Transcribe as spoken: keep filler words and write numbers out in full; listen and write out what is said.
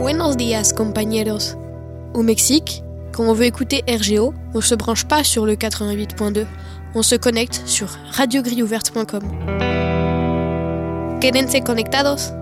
Buenos días, compañeros. Au Mexique, quand on veut écouter R G O, on se branche pas sur le quatre-vingt-huit point deux, on se connecte sur radio grille ouverte point com. Quédense conectados.